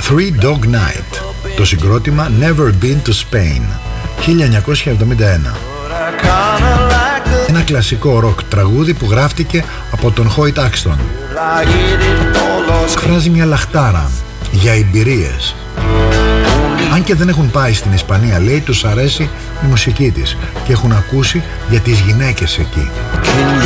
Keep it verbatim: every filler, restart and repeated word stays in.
Three Dog Night, το συγκρότημα Never Been to Spain, χίλια εννιακόσια εβδομήντα ένα. Ένα κλασικό ροκ τραγούδι που γράφτηκε από τον Hoyt Axton. Εκφράζει μια λαχτάρα για εμπειρίες. Αν και δεν έχουν πάει στην Ισπανία, λέει, τους αρέσει η μουσική της και έχουν ακούσει για τις γυναίκες εκεί.